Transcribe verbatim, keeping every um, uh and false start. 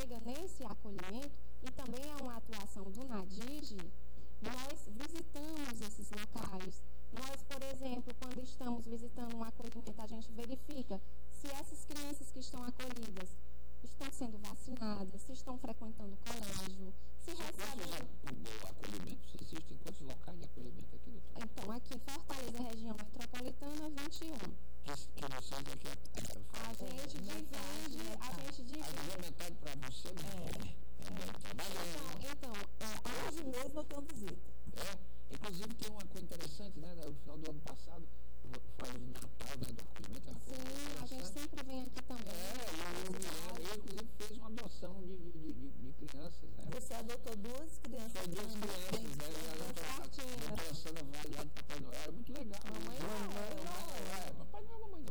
chega nesse acolhimento, e também é uma atuação do NADIGE, nós visitamos esses locais. Nós, por exemplo, quando estamos visitando um acolhimento, a gente verifica se essas crianças que estão acolhidas estão sendo vacinadas, se estão frequentando o colégio, se recebem... O acolhimento, existem quantos locais de acolhimento aqui, doutor? Então, aqui em Fortaleza, região metropolitana, vinte e um. Que, que vocês aqui... A gente divide, a gente divide... A gente metade para você, né? É. Então, então, hoje mesmo eu tenho visita. É, inclusive tem uma coisa interessante, né? No final do ano passado, foi o Natal, né, do acolhimento. Sim, a gente sempre vem aqui também. É, eu, eu, eu inclusive fez uma adoção de, de, de, de crianças, né? Você adotou duas crianças. Foi duas crianças, né?